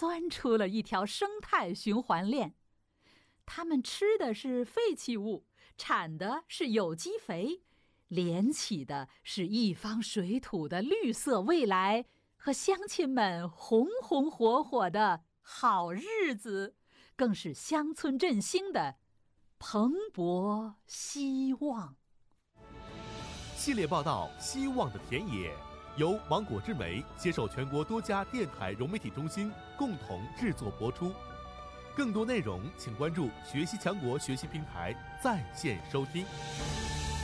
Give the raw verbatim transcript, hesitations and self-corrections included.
钻出了一条生态循环链。他们吃的是废弃物，产的是有机肥，连起的是一方水土的绿色未来和乡亲们红红火火的好日子，更是乡村振兴的蓬勃希望。 系列报道《希望的田野》由芒果之美携手全国多家电台融媒体中心共同制作播出。更多内容请关注学习强国学习平台在线收听。